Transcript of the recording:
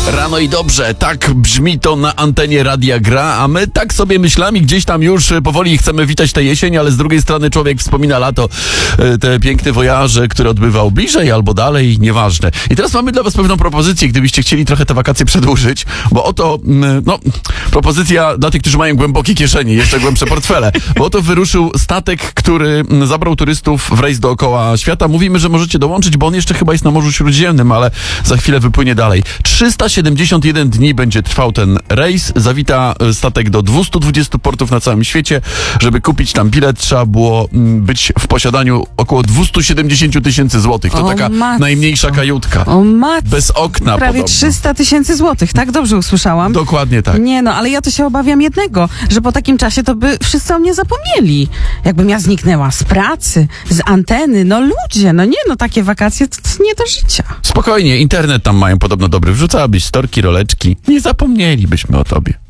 Rano i dobrze, tak brzmi to na antenie Radia Gra, a my tak sobie myślami gdzieś tam już powoli chcemy witać tę jesień, ale z drugiej strony człowiek wspomina lato, te piękne wojaże, które odbywał bliżej albo dalej, nieważne. I teraz mamy dla was pewną propozycję, gdybyście chcieli trochę te wakacje przedłużyć, bo oto, propozycja dla tych, którzy mają głębokie kieszenie, jeszcze głębsze portfele, bo oto wyruszył statek, który zabrał turystów w rejs dookoła świata. Mówimy, że możecie dołączyć, bo on jeszcze chyba jest na Morzu Śródziemnym, ale za chwilę wypłynie dalej. 371 dni będzie trwał ten rejs. Zawita statek do 220 portów na całym świecie. Żeby kupić tam bilet, trzeba było być w posiadaniu około 270 tysięcy złotych. To taka najmniejsza kajutka. O matko. Bez okna Prawie podobno. 300 tysięcy złotych, tak? Dobrze usłyszałam? Dokładnie tak. Nie no, ale ja to się obawiam jednego, że po takim czasie to by wszyscy o mnie zapomnieli. Jakbym ja zniknęła z pracy, z anteny, no ludzie, takie wakacje to nie do życia. Spokojnie, internet tam mają podobno dobry. Wrzucałabyś storki, roleczki. Nie zapomnielibyśmy o tobie.